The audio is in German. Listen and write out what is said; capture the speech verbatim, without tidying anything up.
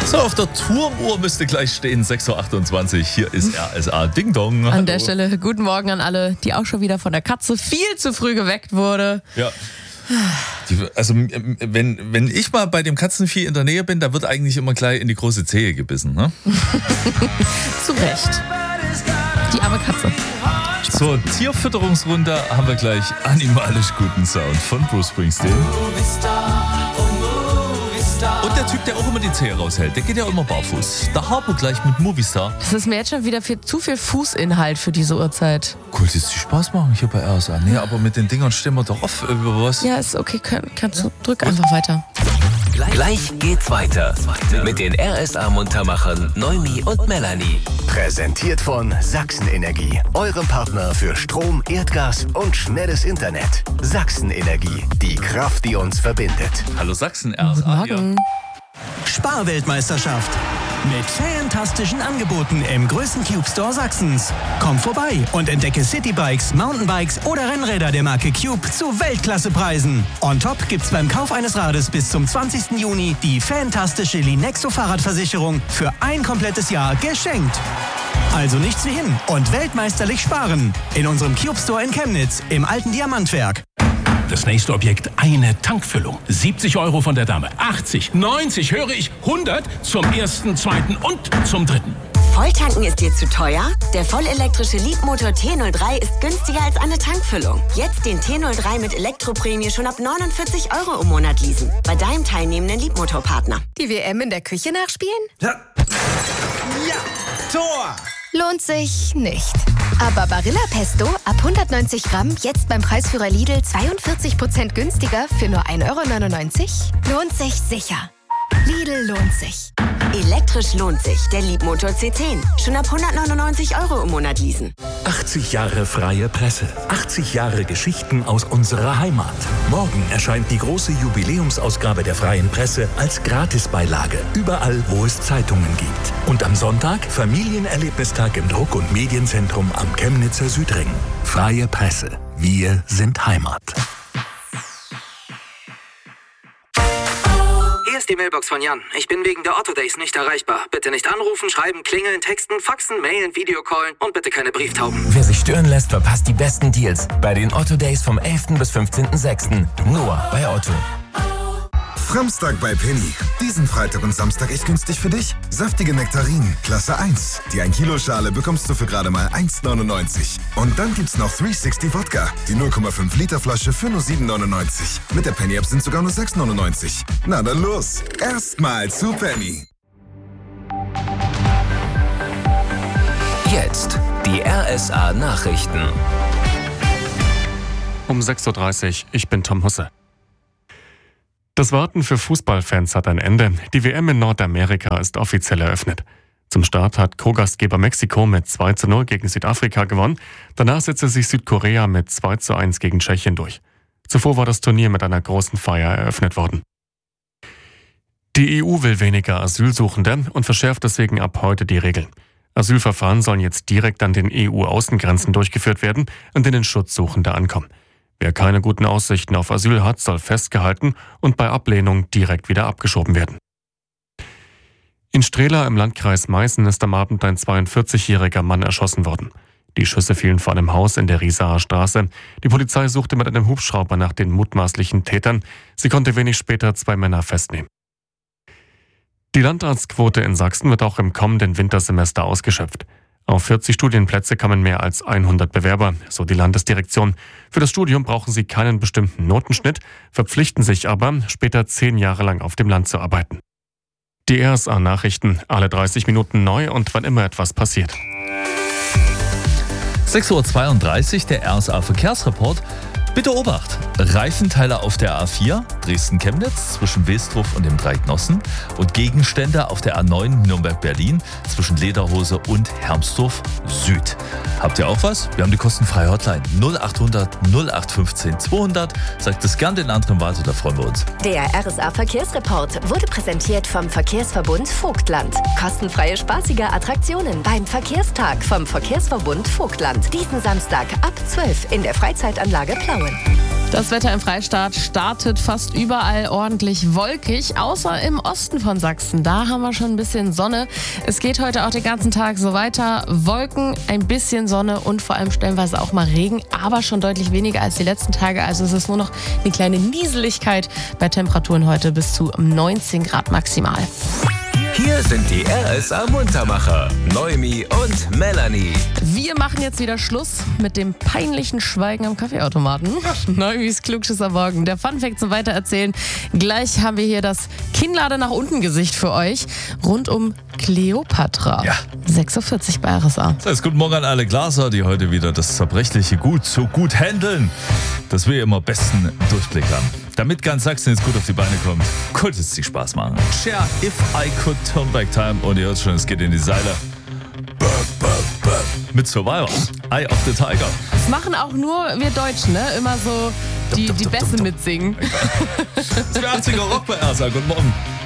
So, auf der Turmuhr müsste gleich stehen, sechs Uhr achtundzwanzig. Hier ist R S A Ding Dong. An Hallo. der Stelle guten Morgen an alle, die auch schon wieder von der Katze viel zu früh geweckt wurde. Ja. Die, also wenn, wenn ich mal bei dem Katzenvieh in der Nähe bin, da wird eigentlich immer gleich in die große Zehe gebissen. Ne? Zu Recht. Die arme Katze. Zur Tierfütterungsrunde haben wir gleich animalisch guten Sound von Bruce Springsteen. Und der Typ, der auch immer die Zehe raushält, der geht ja immer barfuß. Der Harpo gleich mit Movistar. Das ist mir jetzt schon wieder viel, zu viel Fußinhalt für diese Uhrzeit. Cool, das ist Spaß machen hier bei R S A. Nee, aber mit den Dingern stehen wir doch auf über was. Ja, ist okay. Kann, kannst du, drück einfach weiter. Gleich geht's weiter mit den R S A-Muntermachern Noemi und Melanie. Präsentiert von Sachsenenergie, eurem Partner für Strom, Erdgas und schnelles Internet. Sachsenenergie, die Kraft, die uns verbindet. Hallo Sachsen, R S A. Guten Morgen. Sparweltmeisterschaft. Mit fantastischen Angeboten im größten Cube Store Sachsens. Komm vorbei und entdecke Citybikes, Mountainbikes oder Rennräder der Marke Cube zu Weltklassepreisen. On top gibt's beim Kauf eines Rades bis zum zwanzigsten Juni die fantastische Linexo Fahrradversicherung für ein komplettes Jahr geschenkt. Also nichts wie hin und weltmeisterlich sparen. In unserem Cube Store in Chemnitz im alten Diamantwerk. Das nächste Objekt, eine Tankfüllung. siebzig Euro von der Dame, achtzig, neunzig, höre ich, hundert zum ersten, zweiten und zum dritten. Volltanken ist dir zu teuer? Der vollelektrische Leapmotor T null drei ist günstiger als eine Tankfüllung. Jetzt den T null drei mit Elektroprämie schon ab neunundvierzig Euro im Monat leasen. Bei deinem teilnehmenden Leapmotor-Partner. Die W M in der Küche nachspielen? Ja. Ja, Tor! Lohnt sich nicht. Aber Barilla Pesto ab hundertneunzig Gramm jetzt beim Preisführer Lidl zweiundvierzig Prozent günstiger für nur ein Euro neunundneunzig? Lohnt sich sicher. Lidl lohnt sich. Elektrisch lohnt sich. Der Leapmotor C zehn. Schon ab hundertneunundneunzig Euro im Monat leasen. achtzig Jahre freie Presse. achtzig Jahre Geschichten aus unserer Heimat. Morgen erscheint die große Jubiläumsausgabe der Freien Presse als Gratisbeilage. Überall, wo es Zeitungen gibt. Und am Sonntag Familienerlebnistag im Druck- und Medienzentrum am Chemnitzer Südring. Freie Presse. Wir sind Heimat. Hier ist die Mailbox von Jan. Ich bin wegen der Otto Days nicht erreichbar. Bitte nicht anrufen, schreiben, klingeln, texten, faxen, mailen, Videocallen und bitte keine Brieftauben. Wer sich stören lässt, verpasst die besten Deals bei den Otto Days vom elften bis fünfzehnten sechsten Nur bei Otto. Framstag bei Penny. Diesen Freitag und Samstag echt günstig für dich. Saftige Nektarinen, Klasse eins. Die ein Kilo Schale bekommst du für gerade mal eins neunundneunzig. Und dann gibt's noch dreihundertsechzig Wodka. Die null Komma fünf Liter Flasche für nur sieben neunundneunzig. Mit der Penny App sind sogar nur sechs neunundneunzig. Na dann los. Erstmal zu Penny. Jetzt die R S A Nachrichten. Um sechs Uhr dreißig, ich bin Tom Husse. Das Warten für Fußballfans hat ein Ende. Die W M in Nordamerika ist offiziell eröffnet. Zum Start hat Co-Gastgeber Mexiko mit zwei zu null gegen Südafrika gewonnen. Danach setzte sich Südkorea mit zwei zu eins gegen Tschechien durch. Zuvor war das Turnier mit einer großen Feier eröffnet worden. Die E U will weniger Asylsuchende und verschärft deswegen ab heute die Regeln. Asylverfahren sollen jetzt direkt an den E U-Außengrenzen durchgeführt werden, an denen Schutzsuchende ankommen. Wer keine guten Aussichten auf Asyl hat, soll festgehalten und bei Ablehnung direkt wieder abgeschoben werden. In Strehla im Landkreis Meißen ist am Abend ein zweiundvierzigjähriger Mann erschossen worden. Die Schüsse fielen vor einem Haus in der Riesaer Straße. Die Polizei suchte mit einem Hubschrauber nach den mutmaßlichen Tätern. Sie konnte wenig später zwei Männer festnehmen. Die Landarztquote in Sachsen wird auch im kommenden Wintersemester ausgeschöpft. Auf vierzig Studienplätze kamen mehr als hundert Bewerber, so die Landesdirektion. Für das Studium brauchen sie keinen bestimmten Notenschnitt, verpflichten sich aber, später zehn Jahre lang auf dem Land zu arbeiten. Die R S A-Nachrichten, alle dreißig Minuten neu und wann immer etwas passiert. sechs Uhr zweiunddreißig, der R S A-Verkehrsreport. Bitte Obacht! Reifenteile auf der A vier, Dresden-Chemnitz, zwischen Wilsdruff und dem Dreiknossen und Gegenstände auf der A neun Nürnberg-Berlin, zwischen Lederhose und Hermsdorf Süd. Habt ihr auch was? Wir haben die kostenfreie Hotline null achthundert null acht fünfzehn zweihundert. Sagt es gern den anderen weiter, da freuen wir uns. Der R S A-Verkehrsreport wurde präsentiert vom Verkehrsverbund Vogtland. Kostenfreie spaßige Attraktionen beim Verkehrstag vom Verkehrsverbund Vogtland. Diesen Samstag ab zwölf in der Freizeitanlage Plauen. Das Wetter im Freistaat startet fast überall ordentlich wolkig, außer im Osten von Sachsen. Da haben wir schon ein bisschen Sonne. Es geht heute auch den ganzen Tag so weiter. Wolken, ein bisschen Sonne und vor allem stellenweise auch mal Regen, aber schon deutlich weniger als die letzten Tage. Also es ist nur noch eine kleine Nieseligkeit bei Temperaturen heute bis zu neunzehn Grad maximal. Hier sind die R S A-Muntermacher, Noemi und Melanie. Wir machen jetzt wieder Schluss mit dem peinlichen Schweigen am Kaffeeautomaten. Neumis Klugschiss am Morgen. Der Funfact zum Weitererzählen. Gleich haben wir hier das Kinnlade nach unten Gesicht für euch rund um Kleopatra. Ja. sechs Uhr vierzig bei R S A. Das heißt, guten Morgen an alle Glaser, die heute wieder das zerbrechliche Gut so gut handeln, dass wir immer besten Durchblick haben. Damit ganz Sachsen jetzt gut auf die Beine kommt, könnte es sich Spaß machen. Share If I Could Turn Back Time. Und ihr hört schon, es geht in die Seile. Mit Survivor, Eye of the Tiger. Das machen auch nur wir Deutschen, ne? Immer so die, die Bässe mitsingen. Das wäre achtziger Rock bei R S A. Guten Morgen.